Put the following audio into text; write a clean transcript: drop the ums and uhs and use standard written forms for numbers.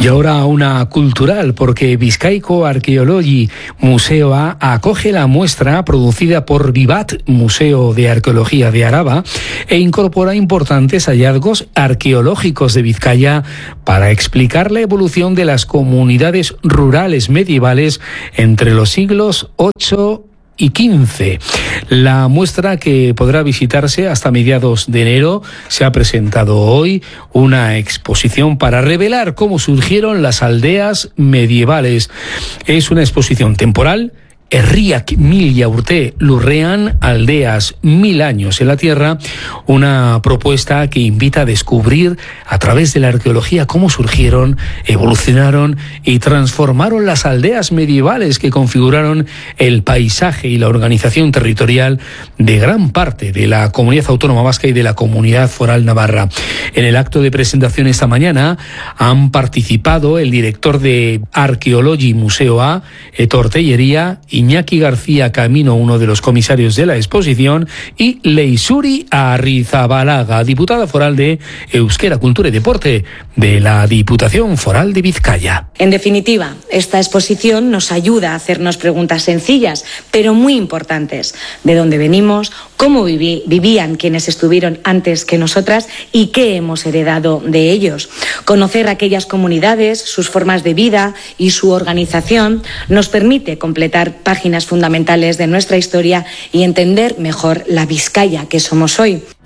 Y ahora una cultural, porque Bizkaiko Arkeologi Museoa acoge la muestra producida por Vivat, Museo de Arqueología de Araba, e incorpora importantes hallazgos arqueológicos de Vizcaya para explicar la evolución de las comunidades rurales medievales entre los siglos VIII y 15. La muestra, que podrá visitarse hasta mediados de enero, se ha presentado hoy una exposición para revelar cómo surgieron las aldeas medievales. Es una exposición temporal. Herriak Mila Urte Lurrean, aldeas 1000 años en la tierra, una propuesta que invita a descubrir a través de la arqueología cómo surgieron, evolucionaron y transformaron las aldeas medievales que configuraron el paisaje y la organización territorial de gran parte de la Comunidad Autónoma Vasca y de la Comunidad Foral Navarra. En el acto de presentación esta mañana han participado el director de Arkeologi Museoa, Etor Tellería, Iñaki García Camino, uno de los comisarios de la exposición, y Leisuri Arrizabalaga, diputada foral de Euskera, Cultura y Deporte de la Diputación Foral de Vizcaya. En definitiva, esta exposición nos ayuda a hacernos preguntas sencillas, pero muy importantes. ¿De dónde venimos? ¿Cómo vivían quienes estuvieron antes que nosotras? ¿Y qué hemos heredado de ellos? Conocer aquellas comunidades, sus formas de vida y su organización nos permite completar páginas fundamentales de nuestra historia y entender mejor la Vizcaya que somos hoy.